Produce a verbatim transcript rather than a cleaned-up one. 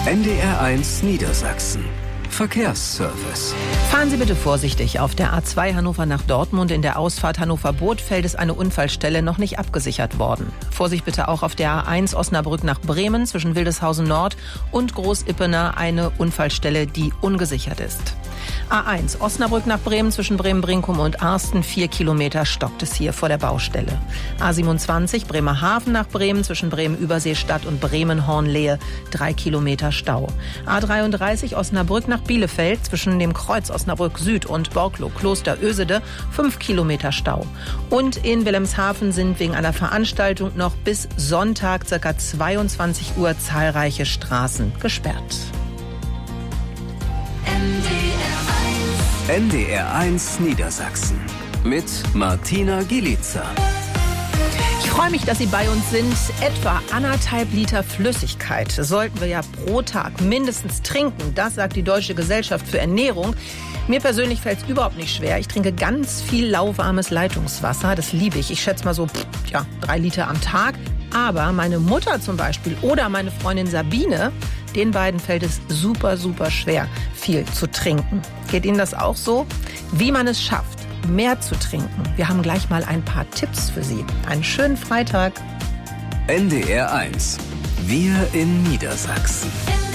N D R eins Niedersachsen. Verkehrsservice. Fahren Sie bitte vorsichtig. Auf der A zwei Hannover nach Dortmund in der Ausfahrt Hannover-Bothfeld ist eine Unfallstelle noch nicht abgesichert worden. Vorsicht bitte auch auf der A eins Osnabrück nach Bremen zwischen Wildeshausen Nord und Groß-Ippener eine Unfallstelle, die ungesichert ist. A eins Osnabrück nach Bremen zwischen Bremen-Brinkum und Arsten, vier Kilometer stockt es hier vor der Baustelle. A siebenundzwanzig Bremerhaven nach Bremen zwischen Bremen-Überseestadt und Bremen-Hornlehe, drei Kilometer Stau. A dreiunddreißig Osnabrück nach Bielefeld zwischen dem Kreuz Osnabrück Süd und Borklow-Kloster-Ösede, fünf Kilometer Stau. Und in Wilhelmshaven sind wegen einer Veranstaltung noch bis Sonntag ca. zweiundzwanzig Uhr zahlreiche Straßen gesperrt. N D R eins Niedersachsen mit Martina Gielica. Ich freue mich, dass Sie bei uns sind. Etwa anderthalb Liter Flüssigkeit sollten wir ja pro Tag mindestens trinken. Das sagt die Deutsche Gesellschaft für Ernährung. Mir persönlich fällt es überhaupt nicht schwer. Ich trinke ganz viel lauwarmes Leitungswasser. Das liebe ich. Ich schätze mal so pff, ja, drei Liter am Tag. Aber meine Mutter zum Beispiel oder meine Freundin Sabine, den beiden fällt es super, super schwer, viel zu trinken. Geht Ihnen das auch so? Wie man es schafft, mehr zu trinken. Wir haben gleich mal ein paar Tipps für Sie. Einen schönen Freitag. N D R eins. Wir in Niedersachsen.